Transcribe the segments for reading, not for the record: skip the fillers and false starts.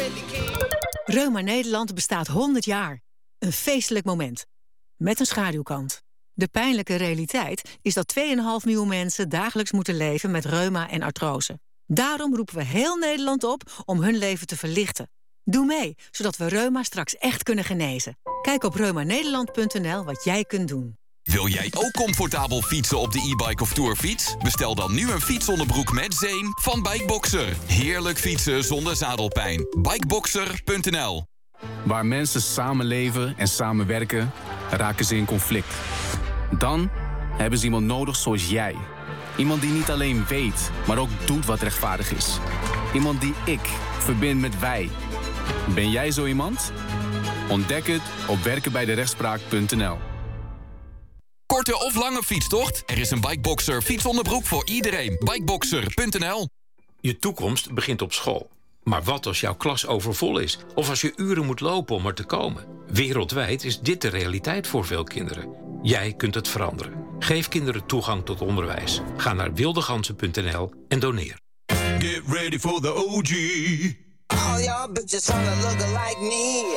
Reuma Nederland bestaat 100 jaar. Een feestelijk moment. Met een schaduwkant. De pijnlijke realiteit is dat 2,5 miljoen mensen dagelijks moeten leven met reuma en artrose. Daarom roepen we heel Nederland op om hun leven te verlichten. Doe mee, zodat we reuma straks echt kunnen genezen. Kijk op reumanederland.nl wat jij kunt doen. Wil jij ook comfortabel fietsen op de e-bike of tourfiets? Bestel dan nu een fietsonderbroek met zeem van Bikeboxer. Heerlijk fietsen zonder zadelpijn. Bikeboxer.nl. Waar mensen samenleven en samenwerken, raken ze in conflict. Dan hebben ze iemand nodig zoals jij. Iemand die niet alleen weet, maar ook doet wat rechtvaardig is. Iemand die ik verbind met wij. Ben jij zo iemand? Ontdek het op werkenbijderechtspraak.nl. Korte of lange fietstocht? Er is een Bikeboxer fietsonderbroek voor iedereen. Bikeboxer.nl. Je toekomst begint op school. Maar wat als jouw klas overvol is? Of als je uren moet lopen om er te komen? Wereldwijd is dit de realiteit voor veel kinderen. Jij kunt het veranderen. Geef kinderen toegang tot onderwijs. Ga naar wildegansen.nl en doneer. Get ready for the OG. All y'all bitches wanna look like me.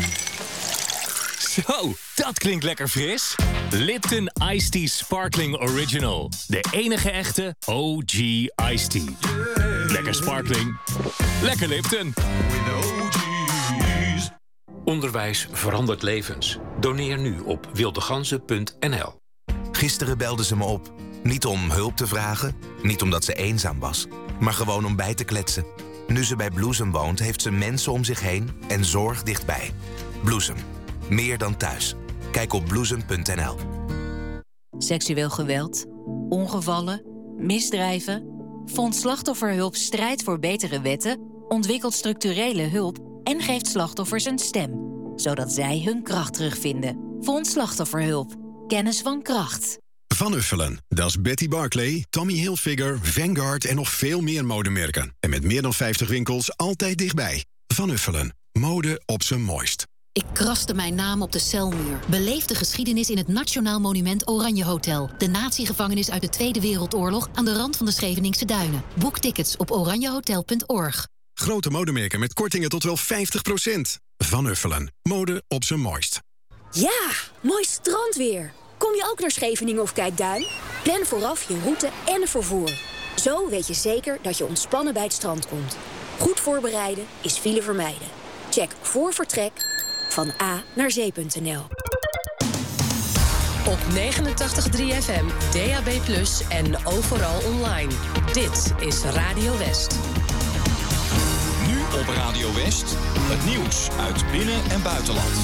Zo, dat klinkt lekker fris. Lipton Iced Tea Sparkling Original. De enige echte OG Iced Tea. Lekker sparkling. Lekker Lipton. Onderwijs verandert levens. Doneer nu op wildegansen.nl. Gisteren belde ze me op. Niet om hulp te vragen, niet omdat ze eenzaam was, maar gewoon om bij te kletsen. Nu ze bij Bloesem woont, heeft ze mensen om zich heen en zorg dichtbij. Bloesem. Meer dan thuis. Kijk op bloesem.nl. Seksueel geweld, ongevallen, misdrijven. Fonds Slachtofferhulp strijdt voor betere wetten, ontwikkelt structurele hulp en geeft slachtoffers een stem, zodat zij hun kracht terugvinden. Fonds Slachtofferhulp. Kennis van kracht. Van Uffelen, dat is Betty Barclay, Tommy Hilfiger, Vanguard en nog veel meer modemerken. En met meer dan 50 winkels altijd dichtbij. Van Uffelen, mode op zijn mooist. Ik kraste mijn naam op de celmuur. Beleef de geschiedenis in het Nationaal Monument Oranje Hotel. De natiegevangenis uit de Tweede Wereldoorlog aan de rand van de Scheveningse Duinen. Boek tickets op oranjehotel.org. Grote modemerken met kortingen tot wel 50%. Van Uffelen, mode op zijn mooist. Ja, mooi strandweer. Kom je ook naar Scheveningen of Kijkduin? Plan vooraf je route en vervoer. Zo weet je zeker dat je ontspannen bij het strand komt. Goed voorbereiden is file vermijden. Check voor vertrek van A naar zee.nl. Op 89.3 FM, DAB+ en overal online. Dit is Radio West. Nu op Radio West, het nieuws uit binnen- en buitenland.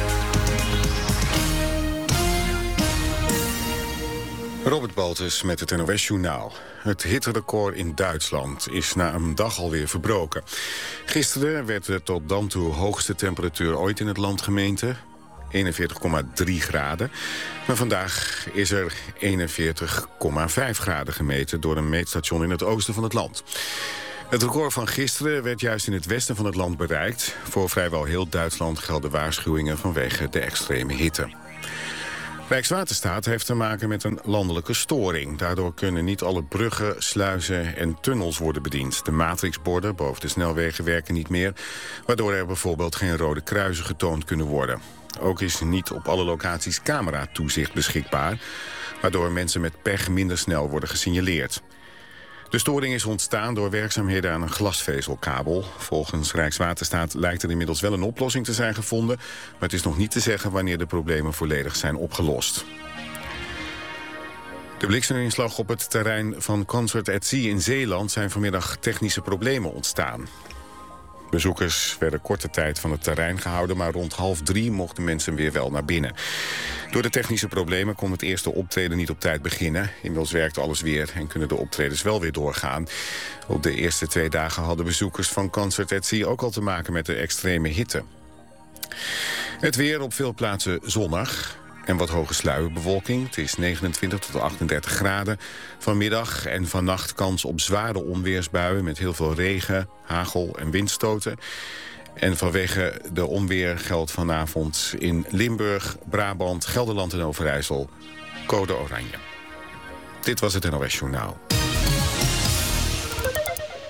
Robert Baltus met het NOS-journaal. Het hitterecord in Duitsland is na een dag alweer verbroken. Gisteren werd de tot dan toe hoogste temperatuur ooit in het land gemeten. 41,3 graden. Maar vandaag is er 41,5 graden gemeten door een meetstation in het oosten van het land. Het record van gisteren werd juist in het westen van het land bereikt. Voor vrijwel heel Duitsland gelden waarschuwingen vanwege de extreme hitte. Rijkswaterstaat heeft te maken met een landelijke storing. Daardoor kunnen niet alle bruggen, sluizen en tunnels worden bediend. De matrixborden boven de snelwegen werken niet meer, waardoor er bijvoorbeeld geen rode kruisen getoond kunnen worden. Ook is niet op alle locaties cameratoezicht beschikbaar, waardoor mensen met pech minder snel worden gesignaleerd. De storing is ontstaan door werkzaamheden aan een glasvezelkabel. Volgens Rijkswaterstaat lijkt er inmiddels wel een oplossing te zijn gevonden, maar het is nog niet te zeggen wanneer de problemen volledig zijn opgelost. De blikseminslag op het terrein van Concert at Sea in Zeeland zijn vanmiddag technische problemen ontstaan. Bezoekers werden korte tijd van het terrein gehouden, maar rond 2:30 mochten mensen weer wel naar binnen. Door de technische problemen kon het eerste optreden niet op tijd beginnen. Inmiddels werkt alles weer en kunnen de optredens wel weer doorgaan. Op de eerste 2 dagen hadden bezoekers van Concert at Sea ook al te maken met de extreme hitte. Het weer op veel plaatsen zonnig en wat hoge sluierbewolking. Het is 29 tot 38 graden. Vanmiddag en vannacht kans op zware onweersbuien met heel veel regen, hagel en windstoten. En vanwege de onweer geldt vanavond in Limburg, Brabant, Gelderland en Overijssel code oranje. Dit was het NOS Journaal. Ik vind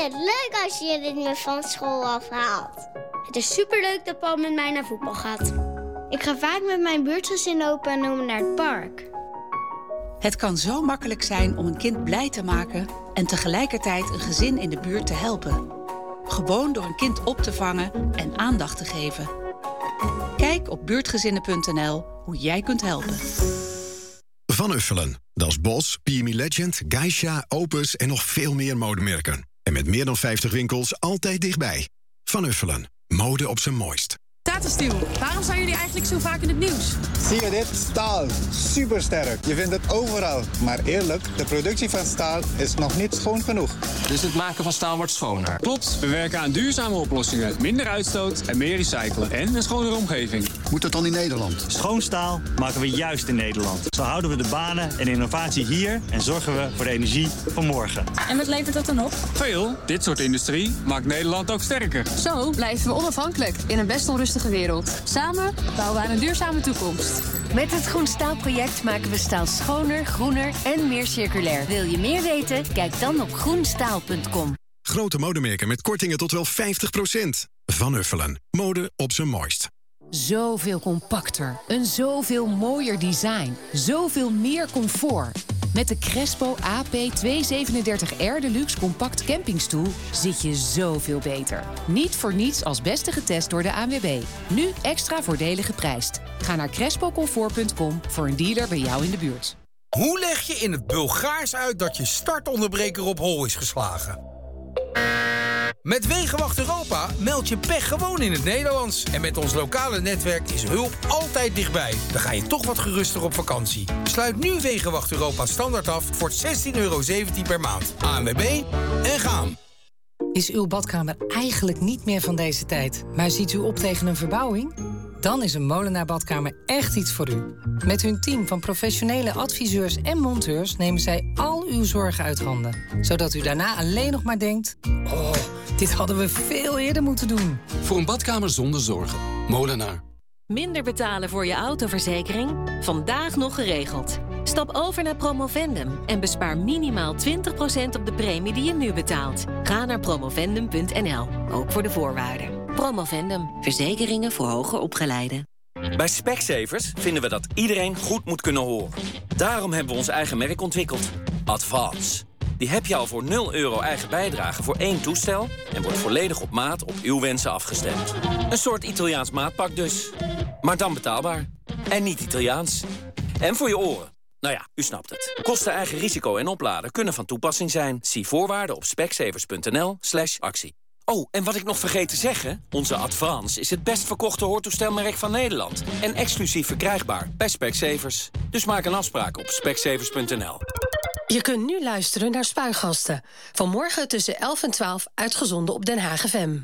het leuk als je dit me van school afhaalt. Het is superleuk dat Paul met mij naar voetbal gaat. Ik ga vaak met mijn buurtgezin opa en oma naar het park. Het kan zo makkelijk zijn om een kind blij te maken en tegelijkertijd een gezin in de buurt te helpen. Gewoon door een kind op te vangen en aandacht te geven. Kijk op buurtgezinnen.nl hoe jij kunt helpen. Van Uffelen, Dat is Bos, PME Legend, Geisha, Opus en nog veel meer modemerken. En met meer dan 50 winkels altijd dichtbij. Van Uffelen, mode op zijn mooist. Tata Steel, waarom zijn jullie eigenlijk zo vaak in het nieuws? Zie je dit? Staal. Supersterk. Je vindt het overal. Maar eerlijk, de productie van staal is nog niet schoon genoeg. Dus het maken van staal wordt schoner. Klopt, we werken aan duurzame oplossingen. Minder uitstoot en meer recyclen. En een schonere omgeving. Moet dat dan in Nederland? Schoon staal maken we juist in Nederland. Zo houden we de banen en innovatie hier en zorgen we voor de energie van morgen. En wat levert dat dan op? Veel. Dit soort industrie maakt Nederland ook sterker. Zo blijven we onafhankelijk in een best onrustige wereld. Samen bouwen we aan een duurzame toekomst. Met het Groen Staalproject maken we staal schoner, groener en meer circulair. Wil je meer weten? Kijk dan op groenstaal.com. Grote modemerken met kortingen tot wel 50%. Van Uffelen, mode op zijn mooist. Zoveel compacter, een zoveel mooier design, zoveel meer comfort. Met de Crespo AP237R Deluxe Compact Campingstoel zit je zoveel beter. Niet voor niets als beste getest door de ANWB. Nu extra voordelig geprijsd. Ga naar crespocomfort.com voor een dealer bij jou in de buurt. Hoe leg je in het Bulgaars uit dat je startonderbreker op hol is geslagen? Met Wegenwacht Europa meld je pech gewoon in het Nederlands. En met ons lokale netwerk is hulp altijd dichtbij. Dan ga je toch wat geruster op vakantie. Sluit nu Wegenwacht Europa standaard af voor €16,17 per maand. ANWB en gaan. Is uw badkamer eigenlijk niet meer van deze tijd, maar ziet u op tegen een verbouwing? Dan is een Molenaar Badkamer echt iets voor u. Met hun team van professionele adviseurs en monteurs nemen zij al uw zorgen uit handen. Zodat u daarna alleen nog maar denkt: oh, dit hadden we veel eerder moeten doen. Voor een badkamer zonder zorgen. Molenaar. Minder betalen voor je autoverzekering? Vandaag nog geregeld. Stap over naar Promovendum en bespaar minimaal 20% op de premie die je nu betaalt. Ga naar promovendum.nl, ook voor de voorwaarden. Promovendum, verzekeringen voor hoger opgeleiden. Bij Specsavers vinden we dat iedereen goed moet kunnen horen. Daarom hebben we ons eigen merk ontwikkeld. Advance. Die heb je al voor €0 eigen bijdrage voor 1 toestel en wordt volledig op maat op uw wensen afgestemd. Een soort Italiaans maatpak dus. Maar dan betaalbaar. En niet Italiaans. En voor je oren. Nou ja, u snapt het. Kosten, eigen risico en opladen kunnen van toepassing zijn. Zie voorwaarden op specsavers.nl/actie. Oh, en wat ik nog vergeet te zeggen, onze Advance is het best verkochte hoortoestelmerk van Nederland. En exclusief verkrijgbaar bij Specsavers. Dus maak een afspraak op specsavers.nl. Je kunt nu luisteren naar Spuigasten. Vanmorgen tussen 11 en 12 uitgezonden op Den Haag FM.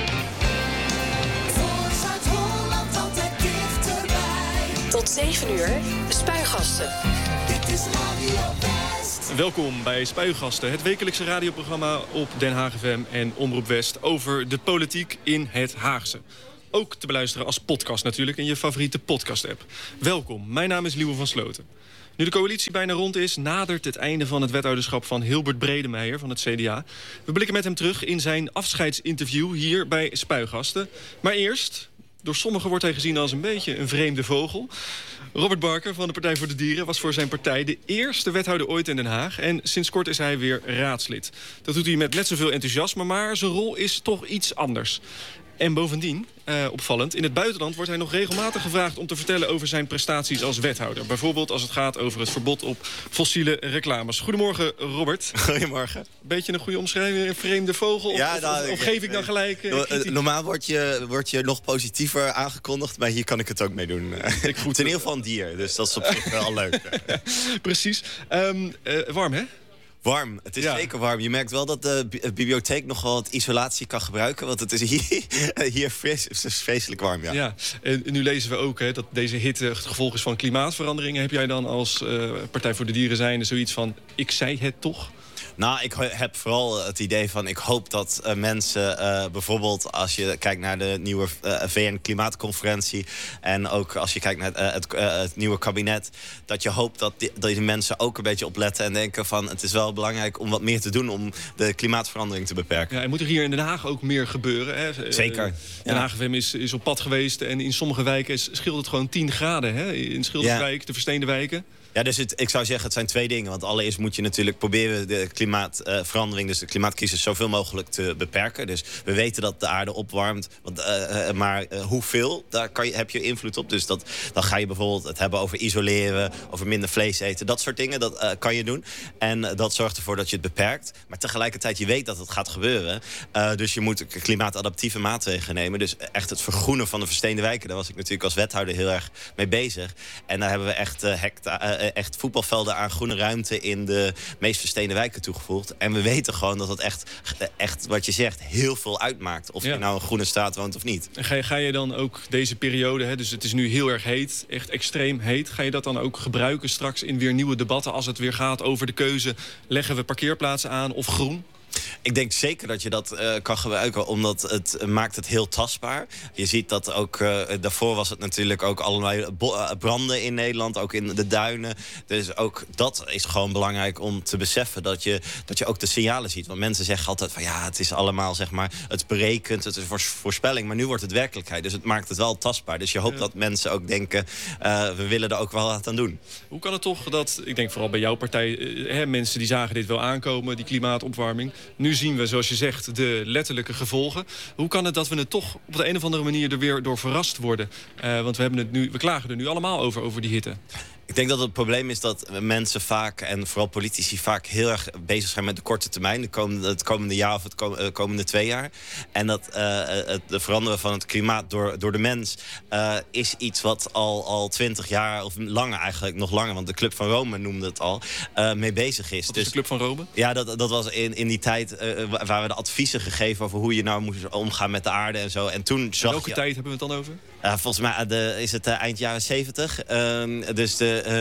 Tot 7 uur, Spuigasten. Dit is Radio West. Welkom bij Spuigasten, het wekelijkse radioprogramma op Den Haag FM en Omroep West over de politiek in het Haagse. Ook te beluisteren als podcast natuurlijk in je favoriete podcast-app. Welkom, mijn naam is Liewe van Sloten. Nu de coalitie bijna rond is, nadert het einde van het wethouderschap van Hilbert Bredemeijer van het CDA. We blikken met hem terug in zijn afscheidsinterview hier bij Spuigasten. Maar eerst, door sommigen wordt hij gezien als een beetje een vreemde vogel. Robert Barker van de Partij voor de Dieren was voor zijn partij de eerste wethouder ooit in Den Haag. En sinds kort is hij weer raadslid. Dat doet hij met net zoveel enthousiasme, maar zijn rol is toch iets anders. En bovendien, opvallend, in het buitenland wordt hij nog regelmatig gevraagd om te vertellen over zijn prestaties als wethouder. Bijvoorbeeld als het gaat over het verbod op fossiele reclames. Goedemorgen, Robert. Goedemorgen. Beetje een goede omschrijving, een vreemde vogel? Ja, of geef ik dan gelijk normaal wordt je nog positiever aangekondigd, maar hier kan ik het ook mee doen. Het is in ieder geval een dier, dus dat is op zich wel leuk. Precies. Warm, hè? Warm, het is zeker warm. Je merkt wel dat de bibliotheek nog wel wat isolatie kan gebruiken. Want het is hier vreselijk warm, ja. Ja, en nu lezen we ook dat deze hitte het gevolg is van klimaatveranderingen. Heb jij dan als Partij voor de Dieren zijnde zoiets van, ik zei het toch? Nou, ik heb vooral het idee van... ik hoop dat mensen bijvoorbeeld... als je kijkt naar de nieuwe VN-klimaatconferentie... en ook als je kijkt naar het nieuwe kabinet... dat je hoopt dat die mensen ook een beetje opletten... en denken van het is wel belangrijk om wat meer te doen... om de klimaatverandering te beperken. Ja, en moet er hier in Den Haag ook meer gebeuren? Hè? Zeker. Den HAGVM is op pad geweest en in sommere wijken scheelt het gewoon 10 graden. Hè? In Schilderswijk, de versteende wijken. Ja, dus ik zou zeggen, het zijn 2 dingen. Want allereerst moet je natuurlijk proberen de klimaatverandering... dus de klimaatcrisis zoveel mogelijk te beperken. Dus we weten dat de aarde opwarmt. Maar hoeveel, daar heb je invloed op. Dus dan ga je bijvoorbeeld het hebben over isoleren... over minder vlees eten, dat soort dingen. Dat kan je doen. En dat zorgt ervoor dat je het beperkt. Maar tegelijkertijd, je weet dat het gaat gebeuren. Dus je moet klimaatadaptieve maatregelen nemen. Dus echt het vergroenen van de versteende wijken. Daar was ik natuurlijk als wethouder heel erg mee bezig. En daar hebben we echt voetbalvelden aan groene ruimte in de meest versteende wijken toegevoegd. En we weten gewoon dat het echt wat je zegt, heel veel uitmaakt. Of je nou een groene straat woont of niet. En ga je dan ook deze periode, hè, dus het is nu heel erg heet, echt extreem heet. Ga je dat dan ook gebruiken straks in weer nieuwe debatten als het weer gaat over de keuze, leggen we parkeerplaatsen aan of groen? Ik denk zeker dat je dat kan gebruiken, omdat het maakt het heel tastbaar. Je ziet dat ook, daarvoor was het natuurlijk ook allerlei branden in Nederland, ook in de duinen. Dus ook dat is gewoon belangrijk om te beseffen, dat je ook de signalen ziet. Want mensen zeggen altijd van ja, het is allemaal zeg maar, het berekent, het is voorspelling, maar nu wordt het werkelijkheid. Dus het maakt het wel tastbaar. Dus je hoopt dat mensen ook denken, we willen er ook wel wat aan doen. Hoe kan het toch dat, ik denk vooral bij jouw partij, mensen die zagen dit wel aankomen, die klimaatopwarming. Nu zien we, zoals je zegt, de letterlijke gevolgen. Hoe kan het dat we het toch op de een of andere manier er weer door verrast worden? Want we klagen er nu allemaal over die hitte. Ik denk dat het probleem is dat mensen vaak, en vooral politici vaak heel erg bezig zijn met de korte termijn. Het komende jaar of het komende 2 jaar. En dat het veranderen van het klimaat door de mens is iets wat al 20 jaar, of langer eigenlijk, nog langer, want de Club van Rome noemde het al, mee bezig is. Wat is de Club van Rome? Ja, dat was in die tijd waar we de adviezen gegeven over hoe je nou moest omgaan met de aarde en zo. En toen zag welke tijd hebben we het dan over? Volgens mij is het eind jaren 70. Dus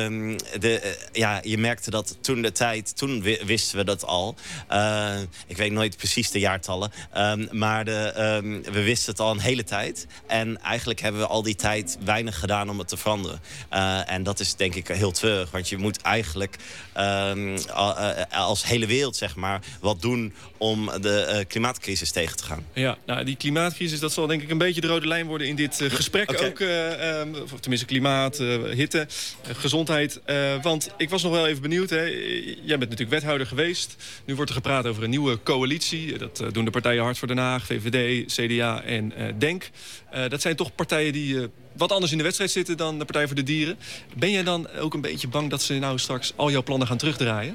je merkte dat toen wisten we dat al. Ik weet nooit precies de jaartallen. Maar we wisten het al een hele tijd. En eigenlijk hebben we al die tijd weinig gedaan om het te veranderen. En dat is denk ik heel treurig. Want je moet eigenlijk als hele wereld zeg maar wat doen om de klimaatcrisis tegen te gaan. Ja, nou, die klimaatcrisis, dat zal denk ik een beetje de rode lijn worden in dit gesprek. Okay. Ook, tenminste klimaat, hitte, gezondheid. Want ik was nog wel even benieuwd. Hè. Jij bent natuurlijk wethouder geweest. Nu wordt er gepraat over een nieuwe coalitie. Dat doen de partijen Hart voor Den Haag, VVD, CDA en DENK. Dat zijn toch partijen die wat anders in de wedstrijd zitten dan de Partij voor de Dieren. Ben jij dan ook een beetje bang dat ze nou straks al jouw plannen gaan terugdraaien?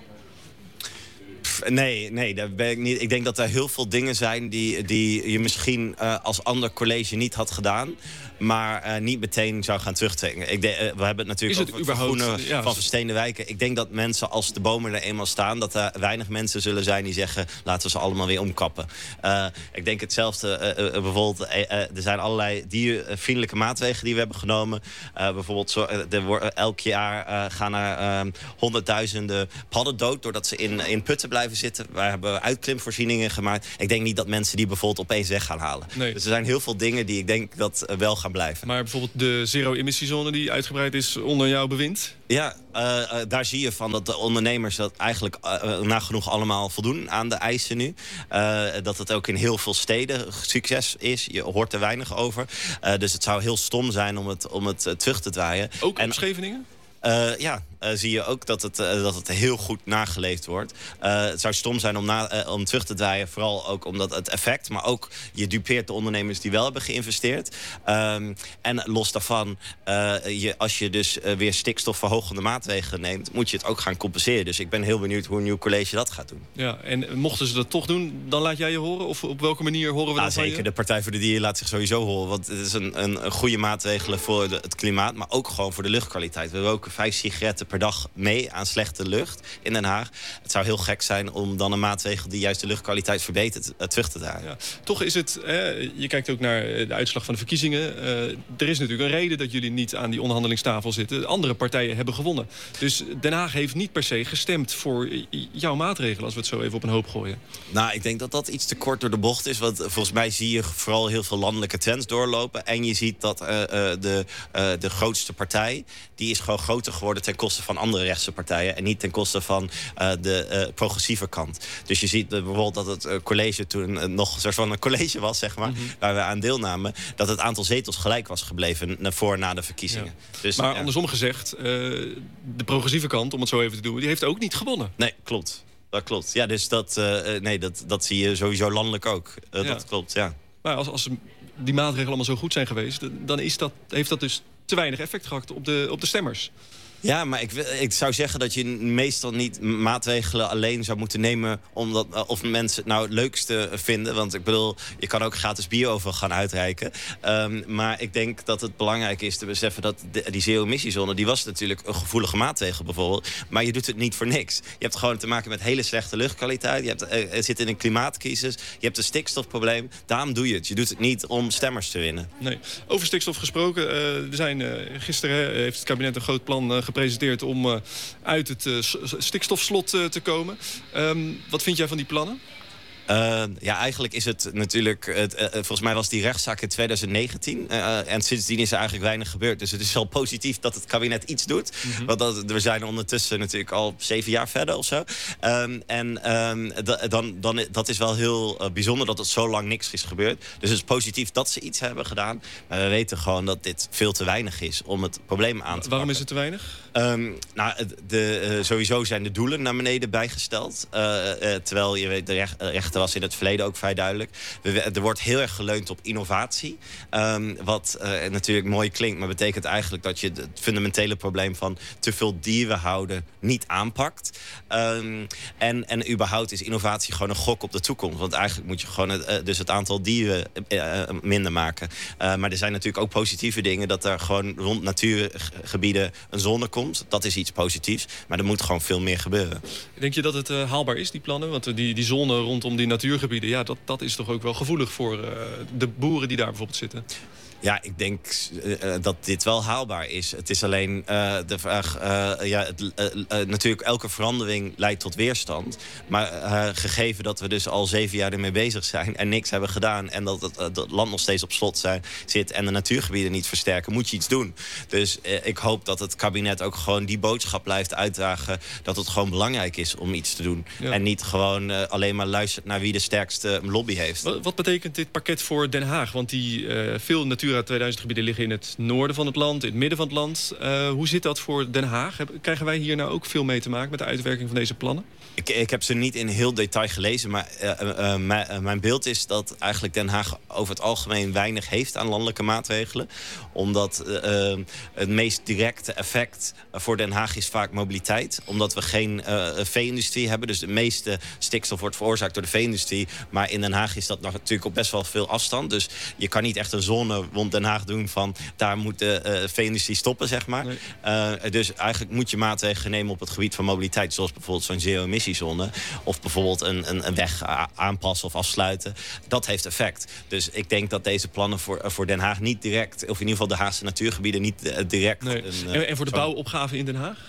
Nee, daar ben ik niet. Ik denk dat er heel veel dingen zijn die je misschien als ander college niet had gedaan, maar niet meteen zou gaan terugtrekken. We hebben het natuurlijk over het vergroenen van versteende wijken. Ik denk dat mensen, als de bomen er eenmaal staan, dat er weinig mensen zullen zijn die zeggen, laten we ze allemaal weer omkappen. Ik denk hetzelfde, bijvoorbeeld, er zijn allerlei diervriendelijke maatregelen die we hebben genomen. Bijvoorbeeld, elk jaar gaan er honderdduizenden padden dood doordat ze in putten blijven zitten. Wij hebben uitklimvoorzieningen gemaakt. Ik denk niet dat mensen die bijvoorbeeld opeens weg gaan halen. Nee. Dus er zijn heel veel dingen die ik denk dat wel gaan blijven. Maar bijvoorbeeld de zero-emissiezone die uitgebreid is onder jouw bewind? Ja, daar zie je van dat de ondernemers dat eigenlijk nagenoeg allemaal voldoen aan de eisen nu. Dat het ook in heel veel steden succes is. Je hoort er weinig over. Dus het zou heel stom zijn om het terug te draaien. Ook op Scheveningen? Zie je ook dat het heel goed nageleefd wordt. Het zou stom zijn om terug te draaien. Vooral ook omdat het effect, maar ook je dupeert de ondernemers die wel hebben geïnvesteerd. En los daarvan, als je dus weer stikstofverhogende maatregelen neemt, moet je het ook gaan compenseren. Dus ik ben heel benieuwd hoe een nieuw college dat gaat doen. Ja, en mochten ze dat toch doen, dan laat jij je horen? Of op welke manier horen we dat van je? Zeker, de Partij voor de Dieren laat zich sowieso horen. Want het is een goede maatregelen voor het klimaat, maar ook gewoon voor de luchtkwaliteit. We roken 5 sigaretten per per dag mee aan slechte lucht in Den Haag. Het zou heel gek zijn om dan een maatregel die juist de luchtkwaliteit verbetert terug te draaien. Ja, toch is het, je kijkt ook naar de uitslag van de verkiezingen. Er is natuurlijk een reden dat jullie niet aan die onderhandelingstafel zitten. Andere partijen hebben gewonnen. Dus Den Haag heeft niet per se gestemd voor jouw maatregelen, als we het zo even op een hoop gooien. Nou, ik denk dat dat iets te kort door de bocht is. Want volgens mij zie je vooral heel veel landelijke trends doorlopen. En je ziet dat de grootste partij, die is gewoon groter geworden ten koste van andere rechtse partijen. En niet ten koste van de progressieve kant. Dus je ziet bijvoorbeeld dat het college toen nog een soort van een college was, zeg maar, waar we aan deelnamen, dat het aantal zetels gelijk was gebleven na de verkiezingen. Ja. Dus, maar andersom gezegd, de progressieve kant, om het zo even te doen, die heeft ook niet gewonnen. Nee, klopt. Dat klopt. Ja, dus dat zie je sowieso landelijk ook. Dat klopt, ja. Maar als die maatregelen allemaal zo goed zijn geweest, dan heeft dat dus te weinig effect gehad op de stemmers. Ja, maar ik zou zeggen dat je meestal niet maatregelen alleen zou moeten nemen omdat of mensen het nou het leukste vinden. Want ik bedoel, je kan ook gratis bio-oven gaan uitreiken. Maar ik denk dat het belangrijk is te beseffen dat die zero-emissiezone, die was natuurlijk een gevoelige maatregel bijvoorbeeld. Maar je doet het niet voor niks. Je hebt gewoon te maken met hele slechte luchtkwaliteit. Je zit in een klimaatcrisis. Je hebt een stikstofprobleem. Daarom doe je het. Je doet het niet om stemmers te winnen. Nee. Over stikstof gesproken. Gisteren heeft het kabinet een groot plan gepresenteerd om uit het stikstofslot te komen. Wat vind jij van die plannen? Ja, eigenlijk is het natuurlijk volgens mij was die rechtszaak in 2019. En sindsdien is er eigenlijk weinig gebeurd. Dus het is wel positief dat het kabinet iets doet. Want we zijn ondertussen natuurlijk al 7 jaar verder of zo. Dat is wel heel bijzonder dat het zo lang niks is gebeurd. Dus het is positief dat ze iets hebben gedaan. Maar we weten gewoon dat dit veel te weinig is om het probleem aan te pakken. Waarom is het te weinig? Sowieso zijn de doelen naar beneden bijgesteld. Terwijl je weet, de rechter was in het verleden ook vrij duidelijk. Er wordt heel erg geleund op innovatie. Wat natuurlijk mooi klinkt, maar betekent eigenlijk dat je het fundamentele probleem van te veel dieren houden niet aanpakt. En überhaupt is innovatie gewoon een gok op de toekomst. Want eigenlijk moet je gewoon dus het aantal dieren minder maken. Maar er zijn natuurlijk ook positieve dingen, dat er gewoon rond natuurgebieden een zone komt. Dat is iets positiefs. Maar er moet gewoon veel meer gebeuren. Denk je dat het haalbaar is, die plannen? Want die zone rondom die natuurgebieden, ja, dat is toch ook wel gevoelig voor de boeren die daar bijvoorbeeld zitten? Ja, ik denk dat dit wel haalbaar is. Het is alleen de vraag, natuurlijk elke verandering leidt tot weerstand. Maar gegeven dat we dus al 7 jaar ermee bezig zijn en niks hebben gedaan en dat het land nog steeds op slot zit en de natuurgebieden niet versterken, moet je iets doen. Dus ik hoop dat het kabinet ook gewoon die boodschap blijft uitdragen, dat het gewoon belangrijk is om iets te doen. Ja. En niet gewoon alleen maar luistert naar wie de sterkste lobby heeft. Wat betekent dit pakket voor Den Haag? Want die veel Natura 2000 gebieden liggen in het noorden van het land, in het midden van het land. Hoe zit dat voor Den Haag? Krijgen wij hier nou ook veel mee te maken met de uitwerking van deze plannen? Ik heb ze niet in heel detail gelezen, maar mijn beeld is dat eigenlijk Den Haag over het algemeen weinig heeft aan landelijke maatregelen. Omdat het meest directe effect voor Den Haag is vaak mobiliteit. Omdat we geen vee-industrie hebben, dus de meeste stikstof wordt veroorzaakt door de vee-industrie. Maar in Den Haag is dat nog natuurlijk op best wel veel afstand. Dus je kan niet echt een zone rond Den Haag doen van daar moet de vee-industrie stoppen, zeg maar. Nee. Dus eigenlijk moet je maatregelen nemen op het gebied van mobiliteit, zoals bijvoorbeeld zo'n zero-emissiezone. Of bijvoorbeeld een weg aanpassen of afsluiten. Dat heeft effect. Dus ik denk dat deze plannen voor Den Haag niet direct, of in ieder geval de Haagse natuurgebieden niet direct. Nee. En voor de bouwopgave in Den Haag?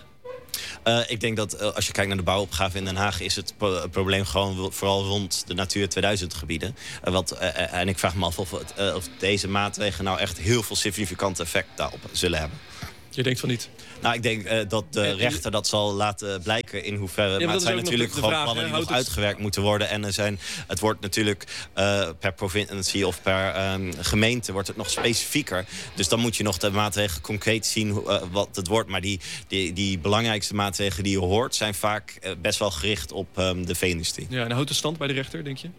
Ik denk dat als je kijkt naar de bouwopgave in Den Haag is het probleem gewoon vooral rond de Natura 2000 gebieden. En ik vraag me af of deze maatregelen nou echt heel veel significant effect daarop zullen hebben. Je denkt van niet? Nou, ik denk dat de rechter dat zal laten blijken in hoeverre. Ja, maar het zijn natuurlijk gewoon plannen die nog uitgewerkt moeten worden. En het wordt natuurlijk per provincie of per gemeente wordt het nog specifieker. Dus dan moet je nog de maatregelen concreet zien wat het wordt. Maar die belangrijkste maatregelen die je hoort zijn vaak best wel gericht op de vee-industrie. Ja, en houdt de stand bij de rechter, denk je?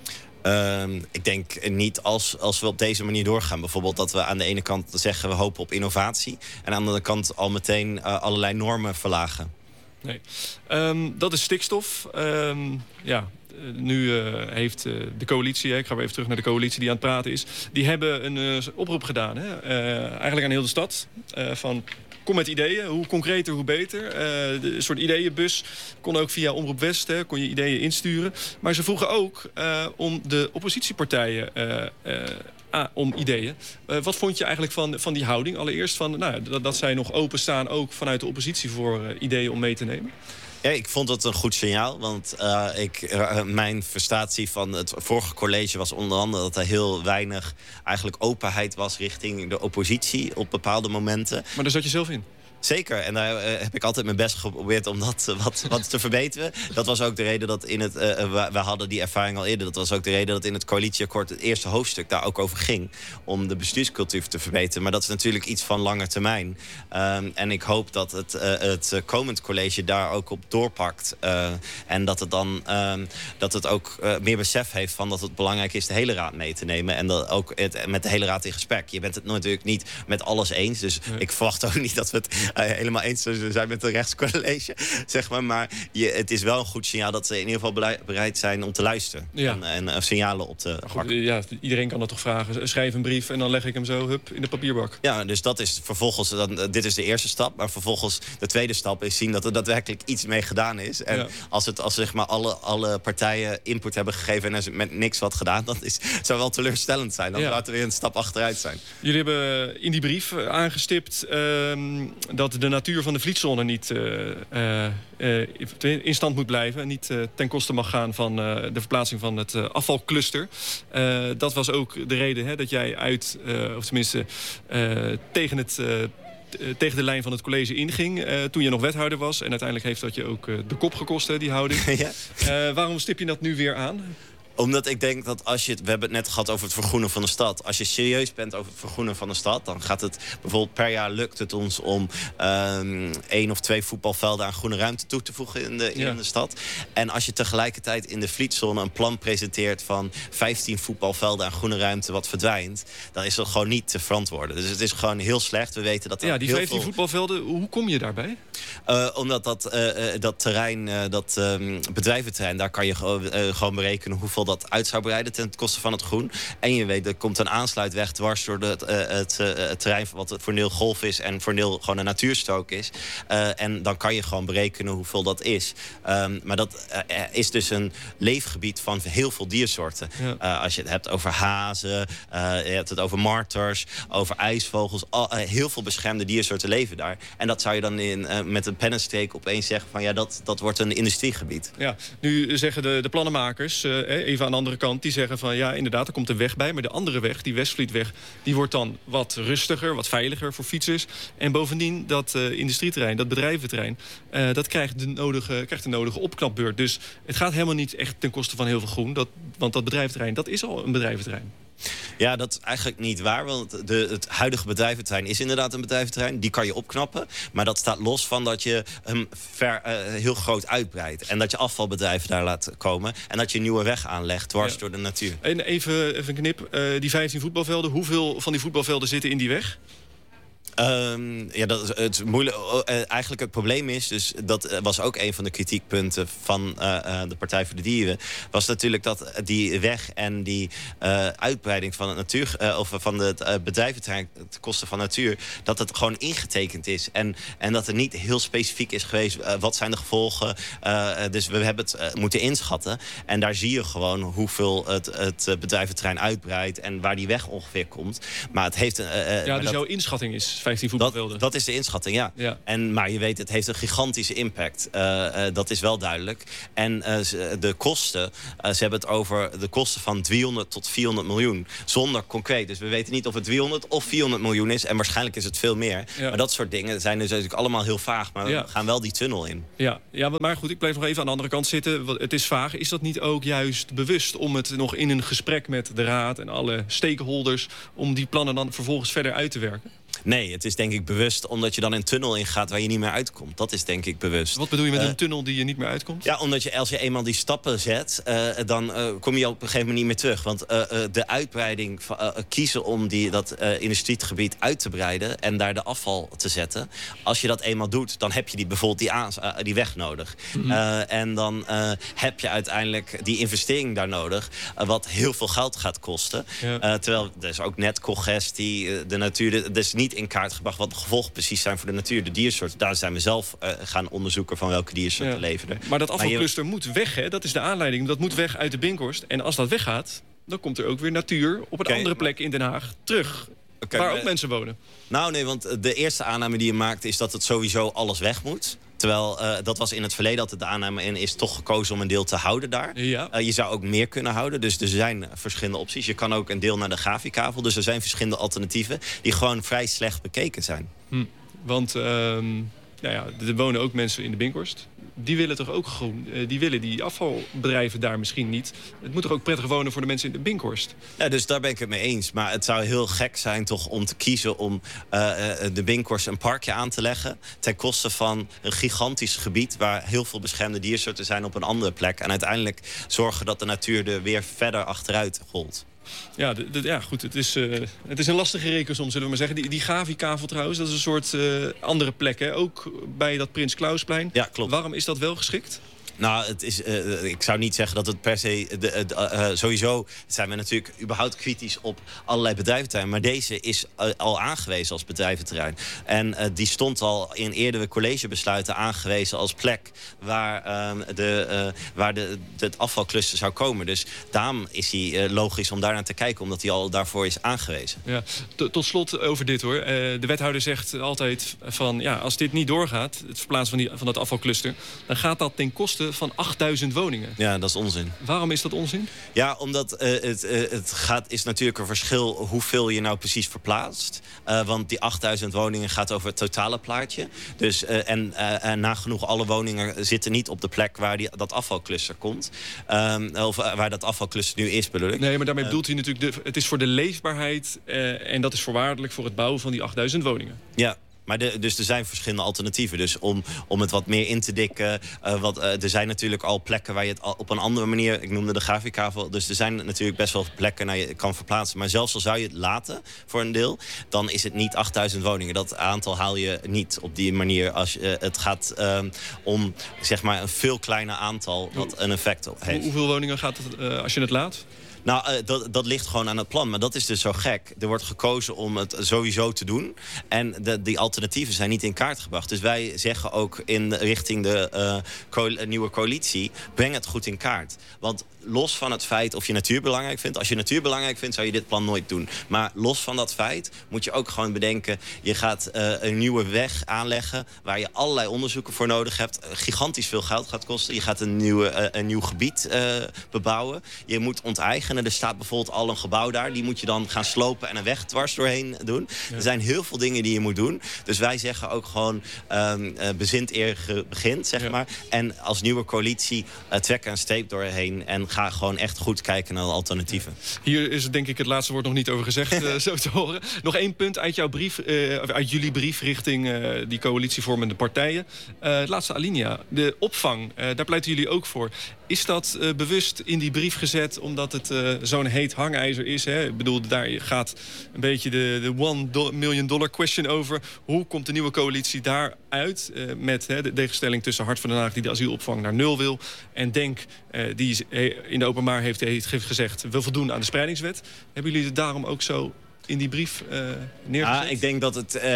Ik denk niet als we op deze manier doorgaan. Bijvoorbeeld dat we aan de ene kant zeggen we hopen op innovatie. En aan de andere kant al meteen allerlei normen verlagen. Nee. Dat is stikstof. nu heeft de coalitie, ik ga weer even terug naar de coalitie die aan het praten is, die hebben een oproep gedaan. Eigenlijk aan heel de stad. Van kom met ideeën, hoe concreter, hoe beter. Een soort ideeënbus kon ook via Omroep West, kon je ideeën insturen. Maar ze vroegen ook om de oppositiepartijen om ideeën. Wat vond je eigenlijk van die houding? Allereerst dat zij nog openstaan, ook vanuit de oppositie, voor ideeën om mee te nemen? Ja, ik vond het een goed signaal, want mijn frustratie van het vorige college was onder andere dat er heel weinig eigenlijk openheid was richting de oppositie op bepaalde momenten. Maar daar zat je zelf in? Zeker, en daar heb ik altijd mijn best geprobeerd om dat wat te verbeteren. Dat was ook de reden dat we hadden die ervaring al eerder. Dat was ook de reden dat in het coalitieakkoord het eerste hoofdstuk daar ook over ging. Om de bestuurscultuur te verbeteren. Maar dat is natuurlijk iets van lange termijn. En ik hoop dat het komend college daar ook op doorpakt. En dat het dan dat het ook meer besef heeft van dat het belangrijk is de hele raad mee te nemen. En dat ook met de hele raad in gesprek. Je bent het natuurlijk niet met alles eens. Dus ik verwacht ook niet dat we het helemaal eens zijn met het rechtscollege, zeg maar. Maar het is wel een goed signaal dat ze in ieder geval bereid zijn om te luisteren. Ja. En signalen op te pakken. Ja, iedereen kan dat toch vragen. Schrijf een brief en dan leg ik hem zo in de papierbak. Ja, dus dat is vervolgens, dit is de eerste stap. Maar vervolgens de tweede stap is zien dat er daadwerkelijk iets mee gedaan is. En als zeg maar alle partijen input hebben gegeven en er met niks wat gedaan, dat zou wel teleurstellend zijn. Dan zou het weer een stap achteruit zijn. Jullie hebben in die brief aangestipt dat de natuur van de vlietzone niet in stand moet blijven. Niet ten koste mag gaan van de verplaatsing van het afvalcluster. Dat was ook de reden dat jij of tenminste tegen de lijn van het college inging toen je nog wethouder was. En uiteindelijk heeft dat je ook de kop gekost, die houding. Ja. Waarom stip je dat nu weer aan? Omdat ik denk dat we hebben het net gehad over het vergroenen van de stad. Als je serieus bent over het vergroenen van de stad, dan gaat het bijvoorbeeld per jaar lukt het ons om 1 of 2 voetbalvelden aan groene ruimte toe te voegen in de stad. En als je tegelijkertijd in de Vlietzone een plan presenteert van 15 voetbalvelden aan groene ruimte wat verdwijnt, dan is dat gewoon niet te verantwoorden. Dus het is gewoon heel slecht. We weten dat die 15 voetbalvelden, hoe kom je daarbij? Omdat dat terrein, dat bedrijventerrein, daar kan je gewoon berekenen hoeveel dat uit zou breiden ten koste van het groen. En je weet, er komt een aansluitweg dwars door het terrein wat voor Neel golf is en voor Neel gewoon een natuurstrook is. En dan kan je gewoon berekenen hoeveel dat is. Maar dat is dus een leefgebied van heel veel diersoorten. Ja. Als je het hebt over hazen, je hebt het over marters, over ijsvogels. Heel veel beschermde diersoorten leven daar. En dat zou je dan met een pennenstreek opeens zeggen van dat wordt een industriegebied. Ja, nu zeggen de plannenmakers, even aan de andere kant, die zeggen van inderdaad, er komt een weg bij. Maar de andere weg, die Westvlietweg, die wordt dan wat rustiger, wat veiliger voor fietsers. En bovendien, dat industrieterrein, dat bedrijventerrein, dat krijgt de nodige opknapbeurt. Dus het gaat helemaal niet echt ten koste van heel veel groen. Want dat bedrijventerrein, dat is al een bedrijventerrein. Ja, dat is eigenlijk niet waar. Want het huidige bedrijventerrein is inderdaad een bedrijventerrein. Die kan je opknappen. Maar dat staat los van dat je hem heel groot uitbreidt. En dat je afvalbedrijven daar laat komen. En dat je een nieuwe weg aanlegt dwars door de natuur. En even een knip. Die 15 voetbalvelden. Hoeveel van die voetbalvelden zitten in die weg? Dat is het moeilijk. Eigenlijk het probleem is, dus dat was ook een van de kritiekpunten van de Partij voor de Dieren, was natuurlijk dat die weg en die uitbreiding van het van het bedrijventerrein ten koste van natuur, dat het gewoon ingetekend is en dat er niet heel specifiek is geweest wat zijn de gevolgen. Dus we hebben het moeten inschatten en daar zie je gewoon hoeveel het bedrijventerrein uitbreidt en waar die weg ongeveer komt. Maar het heeft dus jouw inschatting is 15 voetbalvelden. Dat is de inschatting, ja. Maar je weet, het heeft een gigantische impact. Dat is wel duidelijk. En de kosten, ze hebben het over de kosten van 300 tot 400 miljoen. Zonder concreet. Dus we weten niet of het 300 of 400 miljoen is. En waarschijnlijk is het veel meer. Ja. Maar dat soort dingen zijn dus natuurlijk allemaal heel vaag. Maar we gaan wel die tunnel in. Ja, maar goed, ik blijf nog even aan de andere kant zitten. Het is vaag. Is dat niet ook juist bewust om het nog in een gesprek met de raad en alle stakeholders, om die plannen dan vervolgens verder uit te werken? Nee, het is denk ik bewust omdat je dan een tunnel ingaat waar je niet meer uitkomt. Dat is denk ik bewust. Wat bedoel je met een tunnel die je niet meer uitkomt? Ja, omdat als je eenmaal die stappen zet, dan kom je op een gegeven moment niet meer terug. Want de uitbreiding, kiezen om dat industriegebied uit te breiden en daar de afval te zetten. Als je dat eenmaal doet, dan heb je bijvoorbeeld die weg nodig. En dan heb je uiteindelijk die investering daar nodig, wat heel veel geld gaat kosten. Ja. Terwijl er is ook net congestie, de natuur, dus niet in kaart gebracht wat de gevolgen precies zijn voor de natuur, de diersoorten. Daar zijn we zelf gaan onderzoeken van welke diersoorten leven. Maar dat afvalcluster moet weg, hè? Dat is de aanleiding. Dat moet weg uit de Binkhorst. En als dat weggaat, dan komt er ook weer natuur op een andere plek in Den Haag terug. Waar ook mensen wonen. Nou nee, want de eerste aanname die je maakt is dat het sowieso alles weg moet. Terwijl dat was in het verleden altijd de aanname en is toch gekozen om een deel te houden daar. Ja. Je zou ook meer kunnen houden, dus er zijn verschillende opties. Je kan ook een deel naar de Gavi-kavel, dus er zijn verschillende alternatieven die gewoon vrij slecht bekeken zijn. Want er wonen ook mensen in de Binkhorst. Die willen toch ook groen? Die willen die afvalbedrijven daar misschien niet. Het moet toch ook prettig wonen voor de mensen in de Binkhorst? Ja, dus daar ben ik het mee eens. Maar het zou heel gek zijn toch om te kiezen om de Binkhorst een parkje aan te leggen ten koste van een gigantisch gebied waar heel veel beschermde diersoorten zijn op een andere plek. En uiteindelijk zorgen dat de natuur er weer verder achteruit rolt. Ja, goed. Het is een lastige rekensom, zullen we maar zeggen. Die Gavi-kavel trouwens, dat is een soort andere plek, hè? Ook bij dat Prins Klausplein. Ja, klopt. Waarom is dat wel geschikt? Nou, het is, ik zou niet zeggen dat het per se... sowieso zijn we natuurlijk überhaupt kritisch op allerlei bedrijventerreinen. Maar deze is al aangewezen als bedrijventerrein. En die stond al in eerdere collegebesluiten aangewezen als plek waar het afvalcluster zou komen. Dus daarom is hij logisch om daarnaar te kijken, omdat hij al daarvoor is aangewezen. Ja, tot slot over dit hoor. De wethouder zegt altijd van, als dit niet doorgaat, het verplaatsen van dat afvalcluster, dan gaat dat ten koste van 8000 woningen. Ja, dat is onzin. Waarom is dat onzin? Ja, omdat het is natuurlijk een verschil hoeveel je nou precies verplaatst. Want die 8000 woningen gaat over het totale plaatje. Dus, en nagenoeg alle woningen zitten niet op de plek waar dat afvalcluster komt. Of waar dat afvalcluster nu is, bedoel ik. Nee, maar daarmee bedoelt hij natuurlijk, het is voor de leefbaarheid en dat is voorwaardelijk voor het bouwen van die 8000 woningen. Ja. Maar dus er zijn verschillende alternatieven. Dus om het wat meer in te dikken. Er zijn natuurlijk al plekken waar je het op een andere manier... Ik noemde de Gavi-kavel. Dus er zijn natuurlijk best wel plekken waar je het kan verplaatsen. Maar zelfs al zou je het laten voor een deel, dan is het niet 8000 woningen. Dat aantal haal je niet op die manier. Het gaat om zeg maar een veel kleiner aantal wat een effect heeft. Hoeveel woningen gaat het als je het laat? Nou, dat ligt gewoon aan het plan. Maar dat is dus zo gek. Er wordt gekozen om het sowieso te doen. En die alternatieven zijn niet in kaart gebracht. Dus wij zeggen ook richting de nieuwe coalitie, breng het goed in kaart. Want los van het feit of je natuur belangrijk vindt, als je natuur belangrijk vindt, zou je dit plan nooit doen. Maar los van dat feit moet je ook gewoon bedenken, je gaat een nieuwe weg aanleggen waar je allerlei onderzoeken voor nodig hebt. Gigantisch veel geld gaat kosten. Je gaat een nieuw gebied bebouwen. Je moet onteigenen. Er staat bijvoorbeeld al een gebouw daar. Die moet je dan gaan slopen en een weg dwars doorheen doen. Ja. Er zijn heel veel dingen die je moet doen. Dus wij zeggen ook gewoon bezint eer begint, zeg maar. En als nieuwe coalitie trek er een streep doorheen en ga gewoon echt goed kijken naar de alternatieven. Hier is denk ik het laatste woord nog niet over gezegd, zo te horen. Nog 1 punt uit jouw brief, uit jullie brief richting die coalitievormende partijen. Het laatste alinea, de opvang, daar pleiten jullie ook voor. Is dat bewust in die brief gezet omdat het zo'n heet hangijzer is? Hè? Ik bedoel, daar gaat een beetje de $1 million question over. Hoe komt de nieuwe coalitie daaruit met de tegenstelling tussen Hart van Den Haag, die de asielopvang naar 0 wil, en Denk, die in de openbaar heeft gezegd, we voldoen aan de spreidingswet. Hebben jullie het daarom ook zo in die brief neergezet? Ik denk dat het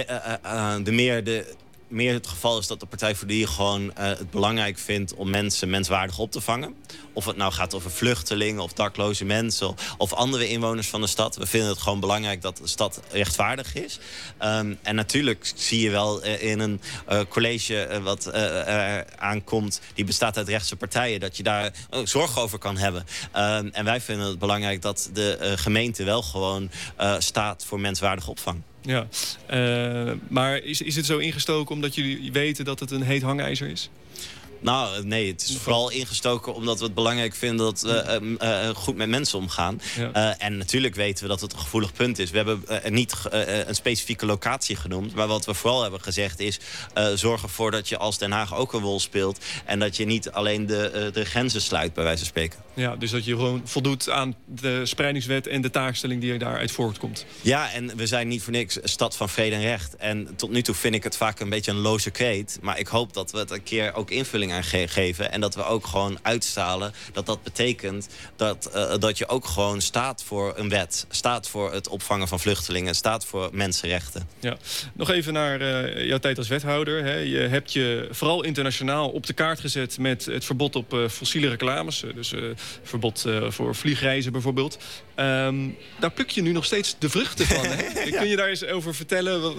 meer het geval is dat de Partij voor de Dieren gewoon het belangrijk vindt om mensen menswaardig op te vangen. Of het nou gaat over vluchtelingen of dakloze mensen of andere inwoners van de stad. We vinden het gewoon belangrijk dat de stad rechtvaardig is. En natuurlijk zie je wel in een college wat aankomt, die bestaat uit rechtse partijen, dat je daar zorgen over kan hebben. En wij vinden het belangrijk dat de gemeente wel gewoon staat voor menswaardige opvang. Ja, maar is het zo ingestoken omdat jullie weten dat het een heet hangijzer is? Nou, nee, het is vooral ingestoken omdat we het belangrijk vinden dat we goed met mensen omgaan. Ja. En natuurlijk weten we dat het een gevoelig punt is. We hebben niet een specifieke locatie genoemd. Maar wat we vooral hebben gezegd is, zorg ervoor dat je als Den Haag ook een rol speelt. En dat je niet alleen de grenzen sluit, bij wijze van spreken. Ja, dus dat je gewoon voldoet aan de spreidingswet en de taakstelling die er daaruit voortkomt. Ja, en we zijn niet voor niks stad van vrede en recht. En tot nu toe vind ik het vaak een beetje een loze kreet. Maar ik hoop dat we het een keer ook invulling aan geven. En dat we ook gewoon uitstralen dat betekent dat je ook gewoon staat voor een wet. Staat voor het opvangen van vluchtelingen. Staat voor mensenrechten. Ja. Nog even naar jouw tijd als wethouder. Hè. Je hebt je vooral internationaal op de kaart gezet met het verbod op fossiele reclames. Dus verbod voor vliegreizen bijvoorbeeld. Daar pluk je nu nog steeds de vruchten van. Hè? Kun je daar eens over vertellen?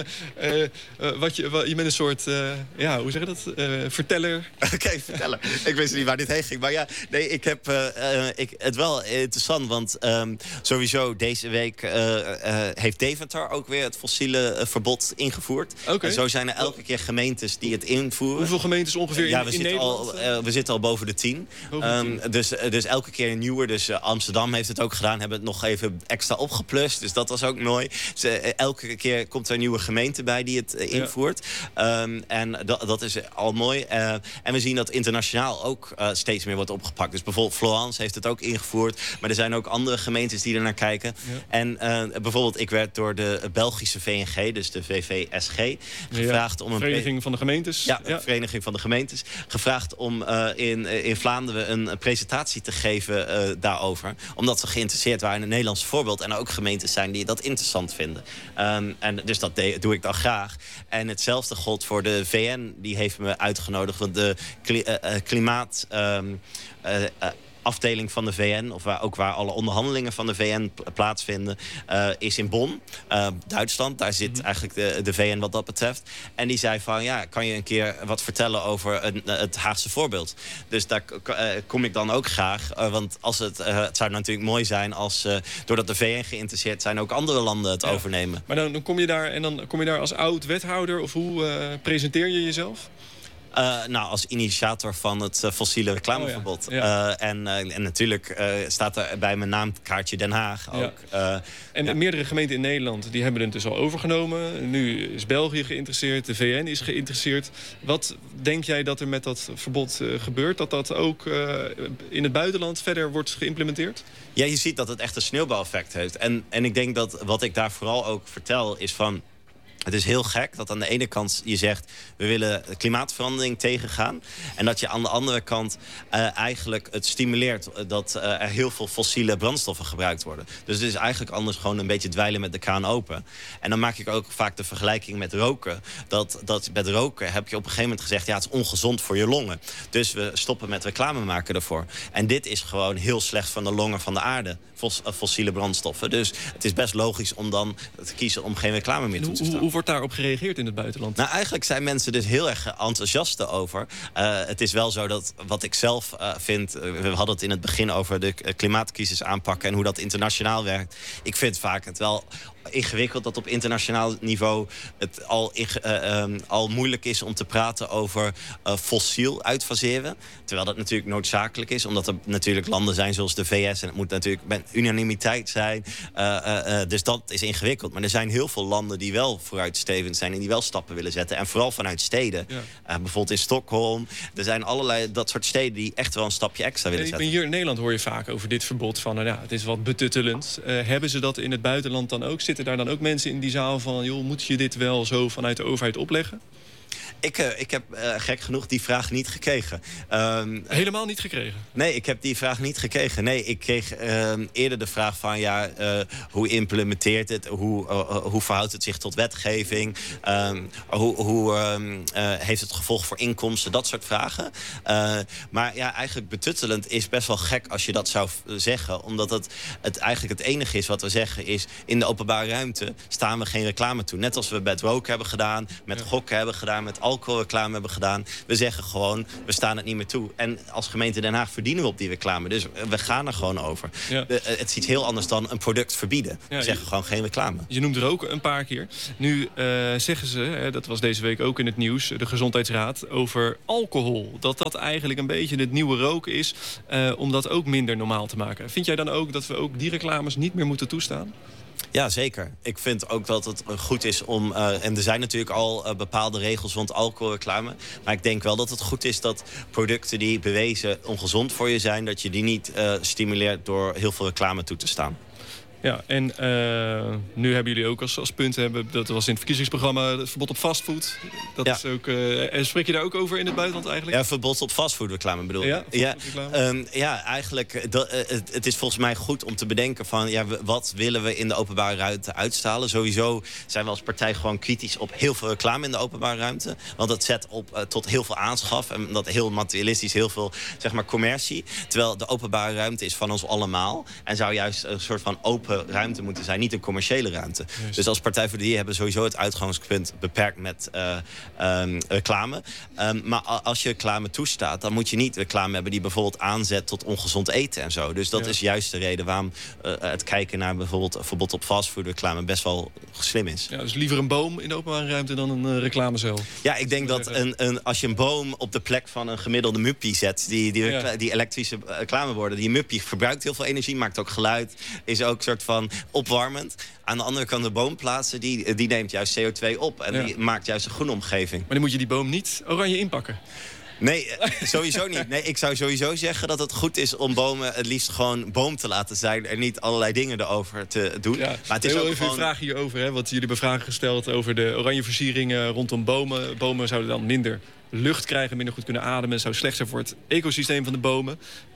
Je bent een soort, hoe zeg je dat? Verteller. Oké, verteller. Ik wist niet waar dit heen ging. Maar ja, nee, ik heb het wel interessant. Want sowieso deze week heeft Deventer ook weer het fossiele verbod ingevoerd. Okay. En zo zijn er elke keer gemeentes die het invoeren. Hoeveel gemeentes ongeveer in Nederland? We zitten al boven de 10. Dus elke keer een nieuwe. Dus Amsterdam heeft het ook gedaan. Hebben het nog even extra opgeplust. Dus dat was ook mooi. Elke keer komt er een nieuwe gemeente bij die het invoert. Ja. En dat is al mooi. En we zien dat internationaal ook steeds meer wordt opgepakt. Dus bijvoorbeeld Florence heeft het ook ingevoerd. Maar er zijn ook andere gemeentes die er naar kijken. Ja. En bijvoorbeeld ik werd door de Belgische VNG, dus de VVSG, gevraagd om een... Vereniging van de Gemeentes. Ja, Vereniging van de Gemeentes. Gevraagd om in Vlaanderen een presentatie te geven daarover. Omdat ze geïnteresseerd waren in het Nederlandse voorbeeld. En er ook gemeentes zijn die dat interessant vinden. En dus dat doe ik dan graag. En hetzelfde gold voor de VN. Die heeft me uitgenodigd. Want de klimaat... afdeling van de VN, of waar alle onderhandelingen van de VN plaatsvinden, is in Bonn, Duitsland. Daar zit eigenlijk de VN wat dat betreft. En die zei van, ja, kan je een keer wat vertellen over het Haagse voorbeeld? Dus daar kom ik dan ook graag. Want het zou natuurlijk mooi zijn als, doordat de VN geïnteresseerd zijn, ook andere landen het overnemen. Maar dan kom je daar als oud-wethouder, of hoe presenteer je jezelf? Als initiator van het fossiele reclameverbod. En natuurlijk staat er bij mijn naamkaartje Den Haag ook. En meerdere gemeenten in Nederland die hebben het dus al overgenomen. Nu is België geïnteresseerd, de VN is geïnteresseerd. Wat denk jij dat er met dat verbod gebeurt? Dat ook in het buitenland verder wordt geïmplementeerd? Ja, je ziet dat het echt een sneeuwbaleffect heeft. En ik denk dat wat ik daar vooral ook vertel is van... Het is heel gek dat aan de ene kant je zegt... we willen klimaatverandering tegengaan. En dat je aan de andere kant eigenlijk het stimuleert... dat er heel veel fossiele brandstoffen gebruikt worden. Dus het is eigenlijk anders gewoon een beetje dweilen met de kraan open. En dan maak ik ook vaak de vergelijking met roken. Dat met roken heb je op een gegeven moment gezegd... ja, het is ongezond voor je longen. Dus we stoppen met reclame maken ervoor. En dit is gewoon heel slecht van de longen van de aarde. Fossiele brandstoffen. Dus het is best logisch om dan te kiezen om geen reclame meer toe te staan. Hoe wordt daarop gereageerd in het buitenland? Nou, eigenlijk zijn mensen dus heel erg enthousiast over. Het is wel zo dat wat ik zelf vind... we hadden het in het begin over de klimaatcrisis aanpakken... en hoe dat internationaal werkt. Ik vind vaak het wel ingewikkeld dat op internationaal niveau... het al moeilijk is om te praten over fossiel uitfaseren. Terwijl dat natuurlijk noodzakelijk is. Omdat er natuurlijk landen zijn zoals de VS... en het moet natuurlijk met unanimiteit zijn. Dus dat is ingewikkeld. Maar er zijn heel veel landen die wel vooruitstrevend zijn... en die wel stappen willen zetten. En vooral vanuit steden. Ja. Bijvoorbeeld in Stockholm. Er zijn allerlei dat soort steden die echt wel een stapje extra willen zetten. Hier in Nederland hoor je vaak over dit verbod van... het is wat betuttelend. Hebben ze dat in het buitenland dan ook? Zitten daar dan ook mensen in die zaal van... joh, moet je dit wel zo vanuit de overheid opleggen? Ik heb gek genoeg die vraag niet gekregen. Helemaal niet gekregen? Nee, ik heb die vraag niet gekregen. Nee, ik kreeg eerder de vraag van... hoe implementeert het? Hoe verhoudt het zich tot wetgeving? Hoe heeft het gevolg voor inkomsten? Dat soort vragen. Maar ja, eigenlijk betuttelend is best wel gek als je dat zou zeggen. Omdat het eigenlijk het enige is wat we zeggen is... in de openbare ruimte staan we geen reclame toe. Net als we met roken hebben gedaan, met gokken hebben gedaan... met alcoholreclame hebben gedaan. We zeggen gewoon, we staan het niet meer toe. En als gemeente Den Haag verdienen we op die reclame. Dus we gaan er gewoon over. Ja. Het is iets heel anders dan een product verbieden. We zeggen gewoon geen reclame. Je noemt er ook een paar keer. Nu zeggen ze, dat was deze week ook in het nieuws, de Gezondheidsraad, over alcohol. Dat eigenlijk een beetje het nieuwe roken is, om dat ook minder normaal te maken. Vind jij dan ook dat we ook die reclames niet meer moeten toestaan? Ja, zeker. Ik vind ook dat het goed is om... en er zijn natuurlijk al bepaalde regels rond alcoholreclame. Maar ik denk wel dat het goed is dat producten die bewezen ongezond voor je zijn, dat je die niet stimuleert door heel veel reclame toe te staan. Ja, en nu hebben jullie ook als punt, dat was in het verkiezingsprogramma, het verbod op fastfood. Dat is ook, spreek je daar ook over in het buitenland eigenlijk? Ja, verbod op fastfoodreclame bedoel je? Ja, eigenlijk, het is volgens mij goed om te bedenken van, wat willen we in de openbare ruimte uitstralen? Sowieso zijn we als partij gewoon kritisch op heel veel reclame in de openbare ruimte. Want dat zet op tot heel veel aanschaf en dat heel materialistisch, heel veel, zeg maar, commercie. Terwijl de openbare ruimte is van ons allemaal en zou juist een soort van open ruimte moeten zijn, niet een commerciële ruimte. Juist. Dus als Partij voor de Dieren hebben sowieso het uitgangspunt beperkt met reclame. Maar als je reclame toestaat, dan moet je niet reclame hebben die bijvoorbeeld aanzet tot ongezond eten en zo. Dus dat is juist de reden waarom het kijken naar bijvoorbeeld een verbod op fastfoodreclame best wel slim is. Ja, dus liever een boom in de openbare ruimte dan een reclamecel. Ja, ik denk dat als je een boom op de plek van een gemiddelde muppie zet, die elektrische reclameborden, die muppie verbruikt heel veel energie, maakt ook geluid, is ook een soort van opwarmend. Aan de andere kant de boom plaatsen, die neemt juist CO2 op. En die maakt juist een groene omgeving. Maar dan moet je die boom niet oranje inpakken. Nee, sowieso niet. Nee, ik zou sowieso zeggen dat het goed is om bomen het liefst gewoon boom te laten zijn en niet allerlei dingen erover te doen. Ja, maar het is ook even een vraag hierover, hè, want jullie hebben vragen gesteld over de oranje versieringen rondom bomen. Bomen zouden dan minder lucht krijgen, minder goed kunnen ademen. Het zou slecht zijn voor het ecosysteem van de bomen.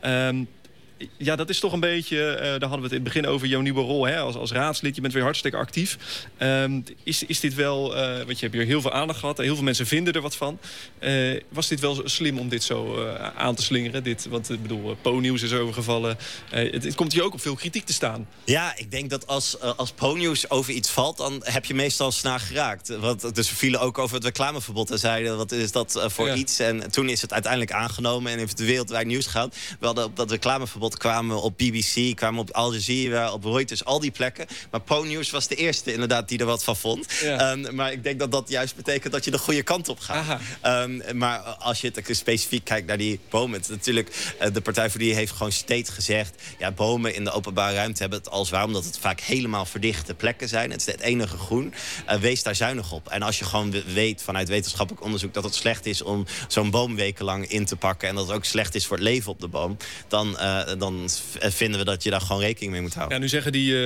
Ja, dat is toch een beetje, daar hadden we het in het begin over, jouw nieuwe rol, hè, als raadslid. Je bent weer hartstikke actief. Is dit wel, want je hebt hier heel veel aandacht gehad en heel veel mensen vinden er wat van. Was dit wel slim om dit zo aan te slingeren? Want ik bedoel, Po-nieuws is overgevallen. Het komt hier ook op veel kritiek te staan. Ja, ik denk dat als Po-nieuws over iets valt, dan heb je meestal snaar geraakt. Want dus we vielen ook over het reclameverbod en zeiden, wat is dat voor iets? En toen is het uiteindelijk aangenomen en heeft het wereldwijd nieuws gehad. We hadden op dat reclameverbod kwamen op BBC, kwamen op Al Jazeera, op Reuters, al die plekken. Maar Po-nieuws was de eerste inderdaad die er wat van vond. Ja. Maar ik denk dat dat juist betekent dat je de goede kant op gaat. Maar als je het specifiek kijkt naar die bomen, natuurlijk, de Partij voor die heeft gewoon steeds gezegd, ja, bomen in de openbare ruimte hebben het als waar, omdat het vaak helemaal verdichte plekken zijn. Het is het enige groen. Wees daar zuinig op. En als je gewoon weet vanuit wetenschappelijk onderzoek dat het slecht is om zo'n boom wekenlang in te pakken en dat het ook slecht is voor het leven op de boom, dan vinden we dat je daar gewoon rekening mee moet houden. Ja, nu zeggen die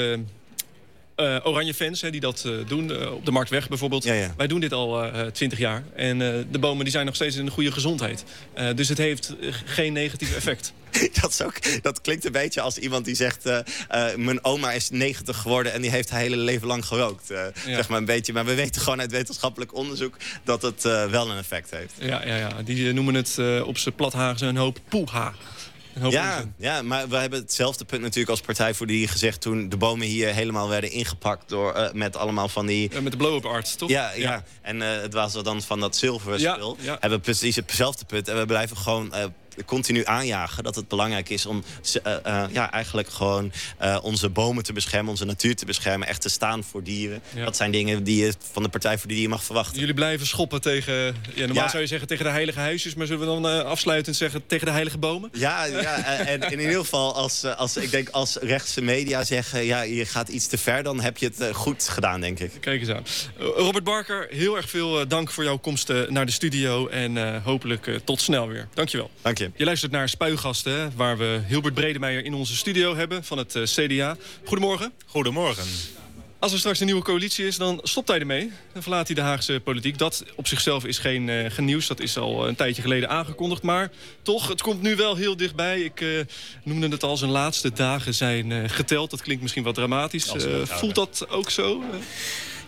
oranje fans die dat doen, op de Marktweg bijvoorbeeld. Ja. Wij doen dit al 20 jaar. En de bomen die zijn nog steeds in een goede gezondheid. Dus het heeft geen negatief effect. Dat klinkt een beetje als iemand die zegt, mijn oma is 90 geworden en die heeft haar hele leven lang gerookt. Zeg maar een beetje. Maar we weten gewoon uit wetenschappelijk onderzoek dat het wel een effect heeft. Ja. Die noemen het op z'n plathaags een hoop poeha. Ja, maar we hebben hetzelfde punt natuurlijk als Partij voor de Dieren gezegd toen de bomen hier helemaal werden ingepakt door met allemaal van die... met de blow-up art, toch? Ja. En het was dan van dat zilverspul. Ja. Hebben we precies hetzelfde punt. En we blijven gewoon continu aanjagen dat het belangrijk is om eigenlijk gewoon onze bomen te beschermen, onze natuur te beschermen, echt te staan voor dieren. Ja. Dat zijn dingen die je van de Partij voor de Dieren mag verwachten. Jullie blijven schoppen tegen, normaal zou je zeggen tegen de heilige huisjes, maar zullen we dan afsluitend zeggen tegen de heilige bomen? Ja, en in ieder geval als rechtse media zeggen, ja, je gaat iets te ver, dan heb je het goed gedaan, denk ik. Kijk eens aan. Robert Barker, heel erg veel dank voor jouw komst naar de studio en hopelijk tot snel weer. Dankjewel. Dank je. Je luistert naar Spuigasten, waar we Hilbert Bredemeijer in onze studio hebben van het CDA. Goedemorgen. Goedemorgen. Als er straks een nieuwe coalitie is, dan stopt hij ermee. Dan verlaat hij de Haagse politiek. Dat op zichzelf is geen nieuws. Dat is al een tijdje geleden aangekondigd. Maar toch, het komt nu wel heel dichtbij. Ik noemde het al, zijn laatste dagen zijn geteld. Dat klinkt misschien wat dramatisch. Voelt dat ook zo?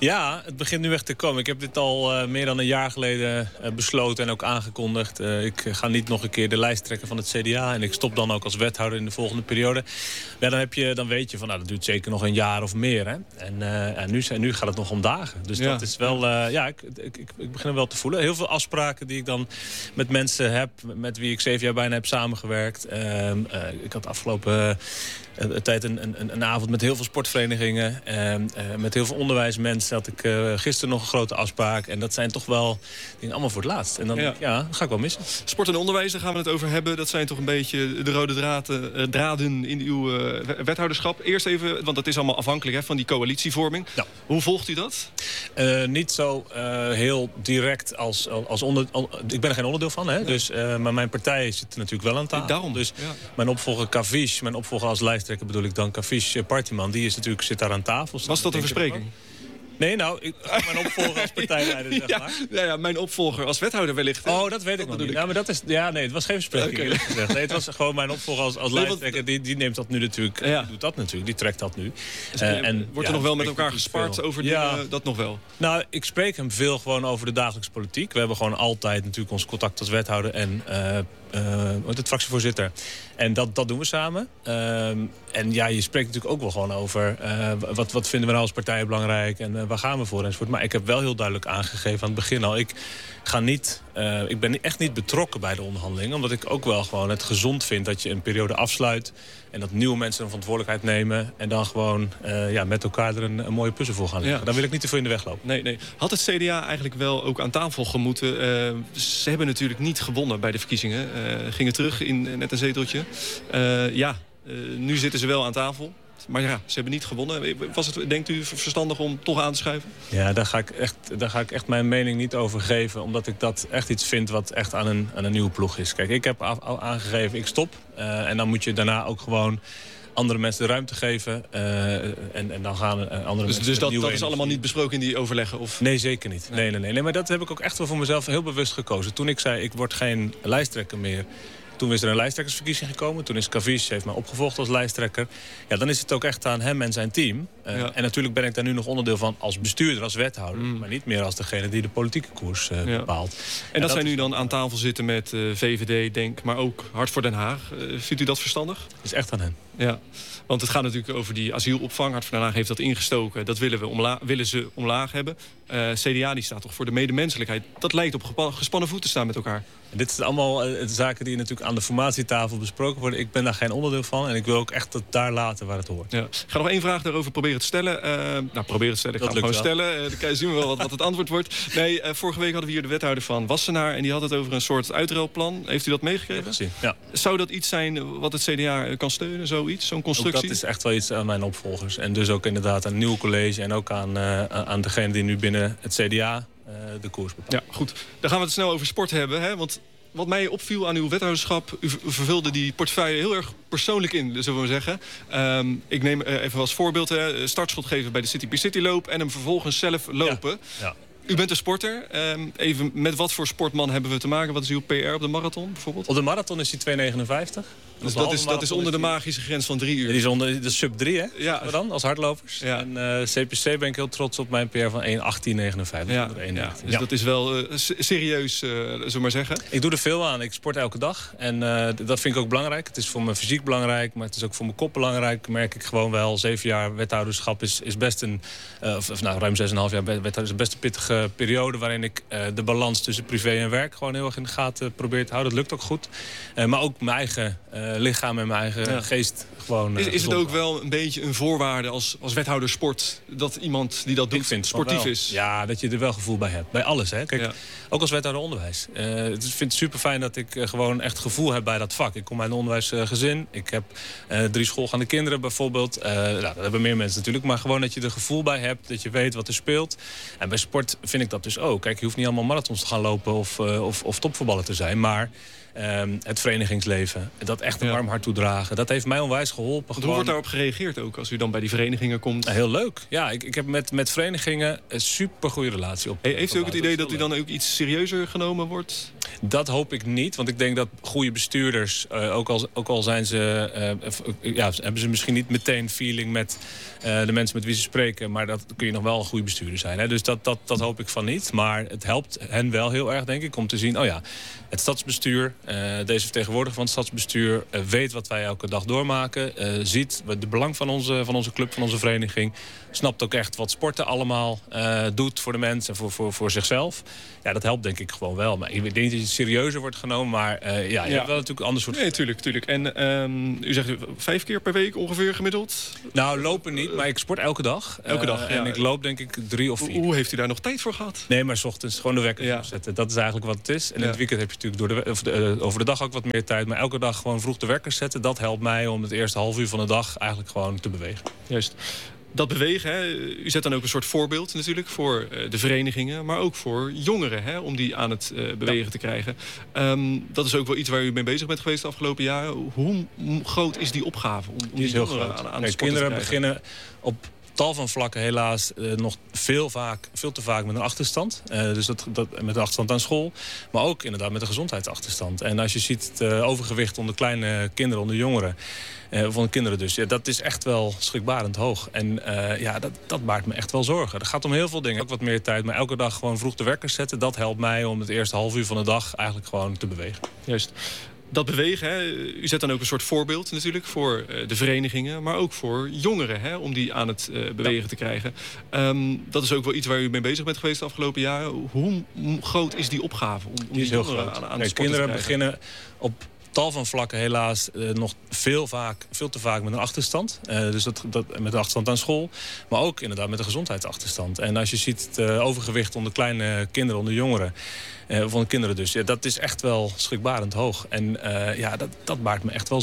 Ja, het begint nu echt te komen. Ik heb dit al meer dan een jaar geleden besloten en ook aangekondigd. Ik ga niet nog een keer de lijst trekken van het CDA. En ik stop dan ook als wethouder in de volgende periode. Ja, dan weet je van, dat duurt zeker nog een jaar of meer. Hè? En nu gaat het nog om dagen. Dus dat is wel, ik begin hem wel te voelen. Heel veel afspraken die ik dan met mensen heb, met wie ik 7 jaar bijna heb samengewerkt. Ik had afgelopen tijd een avond met heel veel sportverenigingen. Met heel veel onderwijsmensen had ik gisteren nog een grote afspraak. En dat zijn toch wel dingen allemaal voor het laatst. En dan ga ik wel missen. Sport en onderwijs, daar gaan we het over hebben. Dat zijn toch een beetje de rode draden in uw wethouderschap. Eerst even, want dat is allemaal afhankelijk van die coalitievorming. Ja. Hoe volgt u dat? Niet zo heel direct als ik ben er geen onderdeel van. Hè? Nee. Dus, maar mijn partij zit er natuurlijk wel aan tafel. Daarom. Dus mijn opvolger Kavish, mijn opvolger als lijsttrekker bedoel ik dan Kavish Partiman, die zit daar aan tafel. Was dat een verspreking? Nee, mijn opvolger als partijleider, zeg maar. Ja, mijn opvolger als wethouder wellicht. Oh, dat weet ik nog niet. Ja, maar het was geen verspreking. Okay. Nee, het was gewoon mijn opvolger als lijsttrekker. Die neemt dat nu natuurlijk. Die doet dat natuurlijk. Die trekt dat nu. Dus wordt er nog wel met elkaar gespart over dat nog wel? Nou, ik spreek hem veel gewoon over de dagelijkse politiek. We hebben gewoon altijd natuurlijk ons contact als wethouder en het fractievoorzitter. En dat doen we samen. En je spreekt natuurlijk ook wel gewoon over wat vinden we nou als partijen belangrijk en waar gaan we voor enzovoort. Maar ik heb wel heel duidelijk aangegeven aan het begin al, ik ben echt niet betrokken bij de onderhandelingen, omdat ik ook wel gewoon het gezond vind dat je een periode afsluit en dat nieuwe mensen een verantwoordelijkheid nemen en dan gewoon met elkaar er een mooie puzzel voor gaan leggen. Ja. Dan wil ik niet te veel in de weg lopen. Nee. Had het CDA eigenlijk wel ook aan tafel gemoeten? Ze hebben natuurlijk niet gewonnen bij de verkiezingen. Gingen terug in net een zeteltje. Nu zitten ze wel aan tafel. Maar ze hebben niet gewonnen. Was het, denkt u, verstandig om toch aan te schuiven? Ja, daar ga ik echt mijn mening niet over geven. Omdat ik dat echt iets vind wat echt aan een nieuwe ploeg is. Kijk, ik heb aangegeven, ik stop. En dan moet je daarna ook gewoon andere mensen de ruimte geven. En dan gaan andere mensen... Dus dat is allemaal niet besproken in die overleggen? Of? Nee, zeker niet. Nee, maar dat heb ik ook echt wel voor mezelf heel bewust gekozen. Toen ik zei, ik word geen lijsttrekker meer. Toen is er een lijsttrekkersverkiezing gekomen. Toen is Kavish, heeft mij opgevolgd als lijsttrekker. Ja, dan is het ook echt aan hem en zijn team. En natuurlijk ben ik daar nu nog onderdeel van als bestuurder, als wethouder. Maar niet meer als degene die de politieke koers bepaalt. En dat zijn nu dan aan tafel zitten met VVD, Denk, maar ook Hart voor Den Haag. Vindt u dat verstandig? Dat is echt aan hen. Ja, want het gaat natuurlijk over die asielopvang. Hart voor Den Haag heeft dat ingestoken. Dat willen ze omlaag hebben. CDA die staat toch voor de medemenselijkheid. Dat lijkt op gespannen voeten staan met elkaar. En dit zijn allemaal zaken die natuurlijk aan de formatietafel besproken worden. Ik ben daar geen onderdeel van en ik wil ook echt het daar laten waar het hoort. Ja. Ik ga nog één vraag daarover proberen te stellen. Ik ga hem gewoon stellen. Dan zien we wel wat het antwoord wordt. Nee, vorige week hadden we hier de wethouder van Wassenaar en die had het over een soort uitruilplan. Heeft u dat meegekregen? Ja. Zou dat iets zijn wat het CDA kan steunen, zoiets, zo'n constructie? Ook dat is echt wel iets aan mijn opvolgers. En dus ook inderdaad aan het nieuwe college en ook aan degene die nu binnen het CDA de koers bepaalt. Ja, goed. Dan gaan we het snel over sport hebben, hè? Want wat mij opviel aan uw wethouderschap, u vervulde die portefeuille heel erg persoonlijk in, zullen we zeggen. Ik neem even als voorbeeld, startschot geven bij de City City loop en hem vervolgens zelf lopen. Ja. U bent een sporter. Even, met wat voor sportman hebben we te maken? Wat is uw PR op de marathon bijvoorbeeld? Op de marathon is hij 2,59. Dus dat is onder de magische grens van 3 uur. Ja, die is de sub 3, hè? Ja. Dan, als hardlopers. Ja. En CPC ben ik heel trots op mijn PR van 1,18,59. Ja. Dus dat is wel serieus, zullen we maar zeggen. Ik doe er veel aan. Ik sport elke dag. En dat vind ik ook belangrijk. Het is voor mijn fysiek belangrijk, maar het is ook voor mijn kop belangrijk. Merk ik gewoon wel. 7 jaar wethouderschap is best een... ruim 6,5 jaar wethouder is best een pittige periode waarin ik de balans tussen privé en werk gewoon heel erg in de gaten probeer te houden. Dat lukt ook goed. Maar ook mijn eigen lichaam en mijn eigen geest gewoon... Is het ook wel een beetje een voorwaarde als wethouder sport dat iemand die dat doet sportief is? Ja, dat je er wel gevoel bij hebt. Bij alles, hè. Kijk, ook als wethouder onderwijs. Ik vind het super fijn dat ik gewoon echt gevoel heb bij dat vak. Ik kom uit een onderwijsgezin. Ik heb 3 schoolgaande kinderen bijvoorbeeld. Dat hebben meer mensen natuurlijk. Maar gewoon dat je er gevoel bij hebt. Dat je weet wat er speelt. En bij sport vind ik dat dus ook. Kijk, je hoeft niet allemaal marathons te gaan lopen of topvoetballer te zijn. Maar het verenigingsleven, dat echt een warm hart toedragen. Dat heeft mij onwijs geholpen. Hoe wordt daarop gereageerd ook als u dan bij die verenigingen komt? Heel leuk. Ja, ik heb met verenigingen een super goede relatie op. Heeft u ook het idee dat u dan ook iets serieuzer genomen wordt? Dat hoop ik niet, want ik denk dat goede bestuurders, ook al zijn ze, hebben ze misschien niet meteen feeling met de mensen met wie ze spreken, maar dat kun je nog wel een goede bestuurder zijn. Hè? Dus dat hoop ik van niet. Maar het helpt hen wel heel erg, denk ik, om te zien, het stadsbestuur, deze vertegenwoordiger van het stadsbestuur, weet wat wij elke dag doormaken, ziet het belang van onze club, van onze vereniging, snapt ook echt wat sporten allemaal doet voor de mensen en voor zichzelf. Ja, dat helpt denk ik gewoon wel. Maar ik denk dat het serieuzer wordt genomen, maar je hebt wel natuurlijk een ander soort... Nee, tuurlijk. En u zegt 5 keer per week ongeveer gemiddeld? Nou, lopen niet, maar ik sport elke dag. Elke dag, En ik loop denk ik 3 of 4. Hoe heeft u daar nog tijd voor gehad? Nee, maar 's ochtends gewoon de wekker zetten. Dat is eigenlijk wat het is. En in het weekend heb je natuurlijk over de dag ook wat meer tijd. Maar elke dag gewoon vroeg de wekker zetten. Dat helpt mij om het eerste half uur van de dag eigenlijk gewoon te bewegen. Juist. Dat bewegen, hè, u zet dan ook een soort voorbeeld natuurlijk voor de verenigingen, maar ook voor jongeren, hè, om die aan het bewegen te krijgen. Dat is ook wel iets waar u mee bezig bent geweest de afgelopen jaren. Hoe groot is die opgave om die is heel jongeren groot. aan de sport te kinderen krijgen? beginnen op tal van vlakken helaas nog veel te vaak met een achterstand. Dus dat met een achterstand aan school. Maar ook inderdaad met een gezondheidsachterstand. En als je ziet het overgewicht onder kleine kinderen, onder jongeren. Van kinderen dus. Ja, dat is echt wel schrikbarend hoog. En dat baart me echt wel zorgen. Het gaat om heel veel dingen. Ook wat meer tijd. Maar elke dag gewoon vroeg de wekker zetten. Dat helpt mij om het eerste half uur van de dag eigenlijk gewoon te bewegen. Juist. Dat bewegen, hè, u zet dan ook een soort voorbeeld natuurlijk voor de verenigingen, maar ook voor jongeren, hè, om die aan het bewegen te krijgen. Dat is ook wel iets waar u mee bezig bent geweest de afgelopen jaren. Hoe groot is die opgave om die jongeren aan de sport te krijgen? Kinderen beginnen op tal van vlakken helaas nog veel te vaak met een achterstand. Dus dat met een achterstand aan school. Maar ook inderdaad met een gezondheidsachterstand. En als je ziet het overgewicht onder kleine kinderen, onder jongeren. Van kinderen dus. Ja, dat is echt wel schrikbarend hoog. En dat baart me echt wel